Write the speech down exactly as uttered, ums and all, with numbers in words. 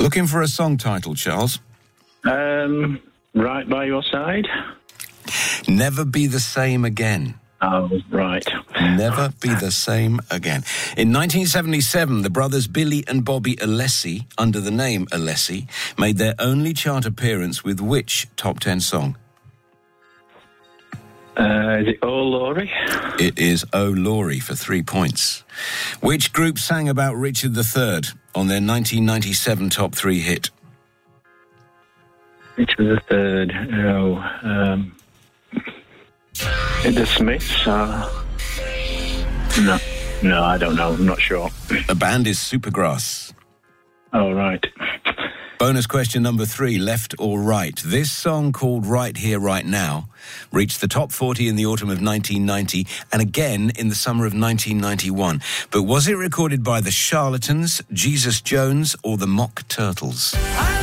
Looking for a song title, Charles? Um, Right by Your Side. Never Be the Same Again. Oh, right. Never Be the Same Again. In nineteen seventy-seven, the brothers Billy and Bobby Alessi, under the name Alessi, made their only chart appearance with which top ten song? Uh, is it Oh, Laurie? It is Oh, Laurie for three points. Which group sang about Richard the Third on their nineteen ninety-seven top three hit? Which was the third? Oh, um... The Smiths? Uh, no. No, I don't know. I'm not sure. The band is Supergrass. Oh, right. Bonus question number three, left or right? This song called Right Here, Right Now reached the top forty in the autumn of nineteen ninety and again in the summer of nineteen ninety-one. But was it recorded by the Charlatans, Jesus Jones or the Mock Turtles?